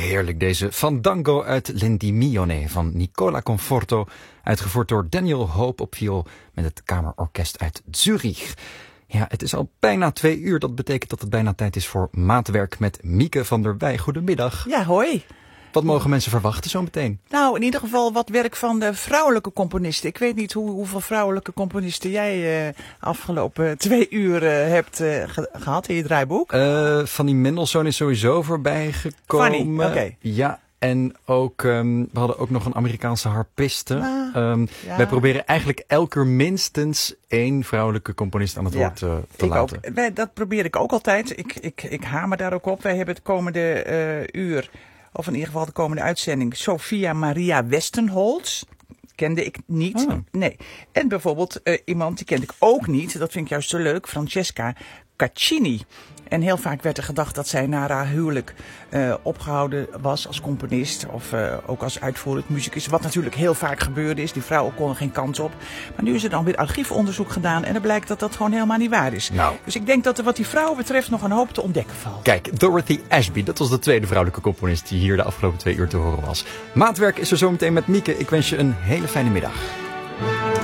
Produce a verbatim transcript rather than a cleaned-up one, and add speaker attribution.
Speaker 1: heerlijk deze Fandango uit L'Endymione van Nicola Conforto, uitgevoerd door Daniel Hope op viool met het Kamerorkest uit Zurich. Ja, het is al bijna twee uur. Dat betekent dat het bijna tijd is voor Maatwerk met Mieke van der Wij. Goedemiddag.
Speaker 2: Ja, hoi.
Speaker 1: Wat mogen mensen verwachten zo meteen?
Speaker 2: Nou, in ieder geval wat werk van de vrouwelijke componisten. Ik weet niet hoe, hoeveel vrouwelijke componisten jij uh, afgelopen twee uur uh, hebt uh, ge- gehad in je draaiboek.
Speaker 1: Uh, Fanny Mendelssohn is sowieso voorbij gekomen.
Speaker 2: Fanny, oké. Okay.
Speaker 1: Ja, en ook, um, we hadden ook nog een Amerikaanse harpiste.
Speaker 2: Ah,
Speaker 1: um,
Speaker 2: ja.
Speaker 1: Wij proberen eigenlijk elke uur minstens één vrouwelijke componist aan het
Speaker 2: ja,
Speaker 1: woord uh, te
Speaker 2: ik
Speaker 1: laten.
Speaker 2: Ook. Wij, dat probeer ik ook altijd. Ik, ik, ik hamer daar ook op. Wij hebben het komende uh, uur... Of in ieder geval de komende uitzending, Sophia Maria Westenholz. Kende ik niet.
Speaker 1: Oh.
Speaker 2: Nee. En bijvoorbeeld uh, iemand, die kende ik ook niet. Dat vind ik juist zo leuk. Francesca Caccini. En heel vaak werd er gedacht dat zij na haar huwelijk uh, opgehouden was als componist. Of uh, ook als uitvoerend muzikus. Wat natuurlijk heel vaak gebeurde is. Die vrouwen konden geen kans op. Maar nu is er dan weer archiefonderzoek gedaan. En dan blijkt dat dat gewoon helemaal niet waar is.
Speaker 1: Nou.
Speaker 2: Dus ik denk dat er wat die vrouwen betreft nog een hoop te ontdekken valt.
Speaker 1: Kijk, Dorothy Ashby, dat was de tweede vrouwelijke componist die hier de afgelopen twee uur te horen was. Maatwerk is er zometeen met Mieke. Ik wens je een hele fijne middag.